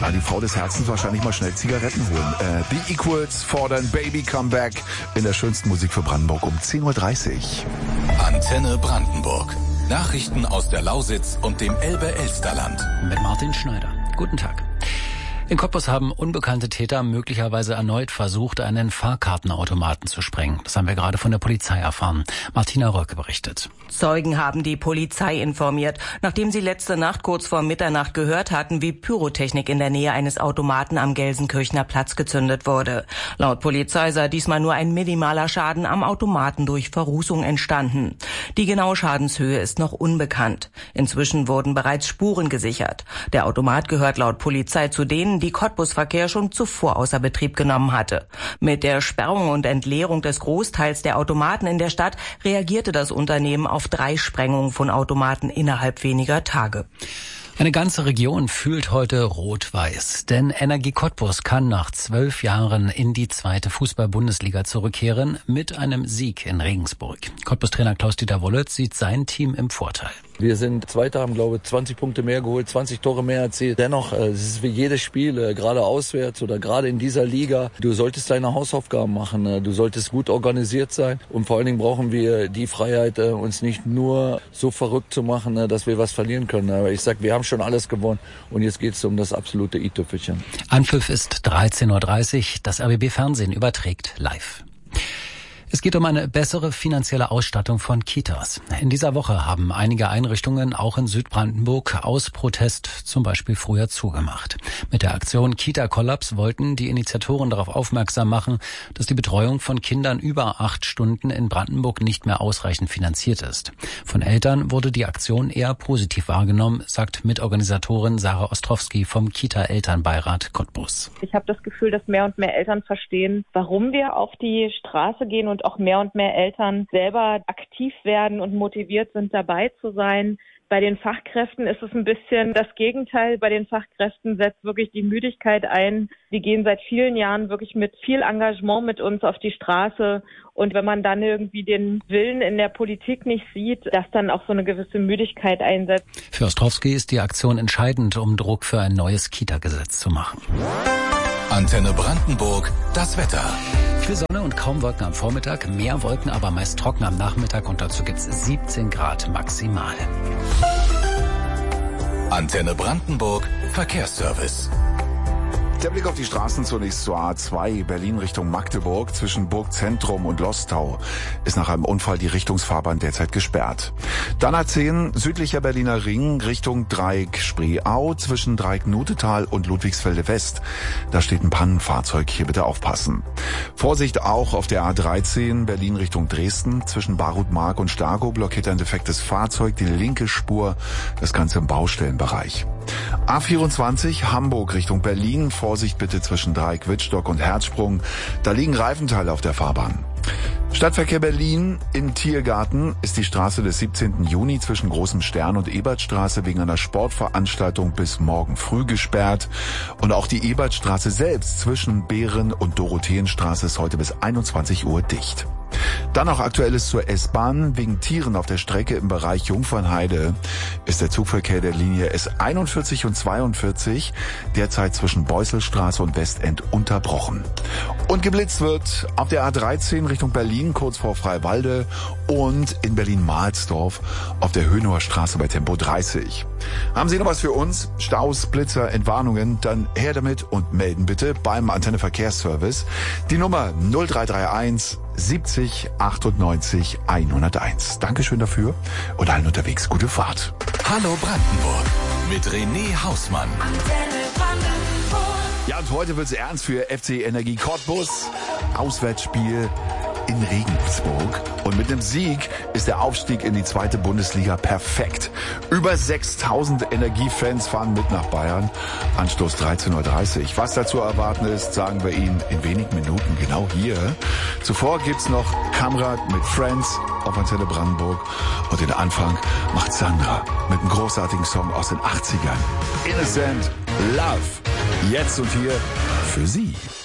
Die Frau des Herzens wahrscheinlich mal schnell Zigaretten holen. The Equals fordern Baby Comeback in der schönsten Musik für Brandenburg um 10.30 Uhr. Antenne Brandenburg. Nachrichten aus der Lausitz und dem Elbe-Elsterland. Mit Martin Schneider. Guten Tag. In Cottbus haben unbekannte Täter möglicherweise erneut versucht, einen Fahrkartenautomaten zu sprengen. Das haben wir gerade von der Polizei erfahren. Martina Röcke berichtet. Zeugen haben die Polizei informiert, nachdem sie letzte Nacht kurz vor Mitternacht gehört hatten, wie Pyrotechnik in der Nähe eines Automaten am Gelsenkirchener Platz gezündet wurde. Laut Polizei sei diesmal nur ein minimaler Schaden am Automaten durch Verrußung entstanden. Die genaue Schadenshöhe ist noch unbekannt. Inzwischen wurden bereits Spuren gesichert. Der Automat gehört laut Polizei zu denen, die Cottbus Verkehr schon zuvor außer Betrieb genommen hatte. Mit der Sperrung und Entleerung des Großteils der Automaten in der Stadt reagierte das Unternehmen auf 3 Sprengungen von Automaten innerhalb weniger Tage. Eine ganze Region fühlt heute rot-weiß, denn Energie Cottbus kann nach 12 Jahren in die 2. Fußball-Bundesliga zurückkehren mit einem Sieg in Regensburg. Cottbus-Trainer Klaus-Dieter Wollitz sieht sein Team im Vorteil. Wir sind Zweiter, haben glaube ich 20 Punkte mehr geholt, 20 Tore mehr erzielt. Dennoch, es ist wie jedes Spiel, gerade auswärts oder gerade in dieser Liga, du solltest deine Hausaufgaben machen, du solltest gut organisiert sein und vor allen Dingen brauchen wir die Freiheit, uns nicht nur so verrückt zu machen, dass wir was verlieren können. Aber ich sag, wir haben schon alles gewonnen und jetzt geht es um das absolute i-Tüpfelchen. Anpfiff ist 13.30 Uhr, das RBB-Fernsehen überträgt live. Es geht um eine bessere finanzielle Ausstattung von Kitas. In dieser Woche haben einige Einrichtungen auch in Südbrandenburg aus Protest zum Beispiel früher zugemacht. Mit der Aktion Kita-Kollaps wollten die Initiatoren darauf aufmerksam machen, dass die Betreuung von Kindern über 8 Stunden in Brandenburg nicht mehr ausreichend finanziert ist. Von Eltern wurde die Aktion eher positiv wahrgenommen, sagt Mitorganisatorin Sarah Ostrowski vom Kita-Elternbeirat Cottbus. Ich habe das Gefühl, dass mehr und mehr Eltern verstehen, warum wir auf die Straße gehen und auch mehr und mehr Eltern selber aktiv werden und motiviert sind, dabei zu sein. Bei den Fachkräften ist es ein bisschen das Gegenteil. Bei den Fachkräften setzt wirklich die Müdigkeit ein. Die gehen seit vielen Jahren wirklich mit viel Engagement mit uns auf die Straße. Und wenn man dann irgendwie den Willen in der Politik nicht sieht, dass dann auch so eine gewisse Müdigkeit einsetzt. Für Ostrowski ist die Aktion entscheidend, um Druck für ein neues Kita-Gesetz zu machen. Antenne Brandenburg, das Wetter. Viel Sonne und kaum Wolken am Vormittag, mehr Wolken, aber meist trocken am Nachmittag und dazu gibt's 17 Grad maximal. Antenne Brandenburg, Verkehrsservice. Der Blick auf die Straßen zunächst zur A2 Berlin Richtung Magdeburg. Zwischen Burgzentrum und Lostau ist nach einem Unfall die Richtungsfahrbahn derzeit gesperrt. Dann A10 südlicher Berliner Ring Richtung Dreieck Spreeau zwischen Dreieck Nutetal und Ludwigsfelde West. Da steht ein Pannenfahrzeug, hier bitte aufpassen. Vorsicht auch auf der A13 Berlin Richtung Dresden. Zwischen Barutmark und Stargow blockiert ein defektes Fahrzeug die linke Spur, das Ganze im Baustellenbereich. A24 Hamburg Richtung Berlin. Vorsicht bitte zwischen Dreieck Wittstock und Herzsprung. Da liegen Reifenteile auf der Fahrbahn. Stadtverkehr Berlin im Tiergarten ist die Straße des 17. Juni zwischen Großem Stern und Ebertstraße wegen einer Sportveranstaltung bis morgen früh gesperrt. Und auch die Ebertstraße selbst zwischen Behren und Dorotheenstraße ist heute bis 21 Uhr dicht. Dann noch Aktuelles zur S-Bahn. Wegen Tieren auf der Strecke im Bereich Jungfernheide ist der Zugverkehr der Linie S41 und 42 derzeit zwischen Beusselstraße und Westend unterbrochen. Und geblitzt wird auf der A13 Richtung Berlin kurz vor Freiwalde und in Berlin-Mahlsdorf auf der Hönower Straße bei Tempo 30. Haben Sie noch was für uns? Staus, Blitzer, Entwarnungen? Dann her damit und melden bitte beim Antenne Verkehrsservice. Die Nummer 0331 70 98 101. Dankeschön dafür und allen unterwegs gute Fahrt. Hallo Brandenburg mit René Hausmann. Ja, und heute wird's ernst für FC Energie Cottbus. Auswärtsspiel in Regensburg. Und mit dem Sieg ist der Aufstieg in die 2. Bundesliga perfekt. Über 6000 Energiefans fahren mit nach Bayern. Anstoß 13.30 Uhr. Was dazu erwarten ist, sagen wir Ihnen in wenigen Minuten genau hier. Zuvor gibt's noch Kamrat mit Friends auf Antenne Brandenburg. Und den Anfang macht Sandra mit einem großartigen Song aus den 80ern. Innocent Love. Jetzt und hier für Sie.